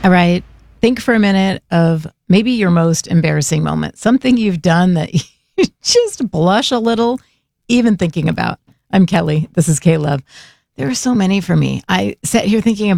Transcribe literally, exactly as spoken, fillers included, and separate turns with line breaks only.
All right. Think for a minute of maybe your most embarrassing moment, something you've done that you just blush a little, even thinking about. I'm Kelly. This is K-Love. There are so many for me. I sat here thinking about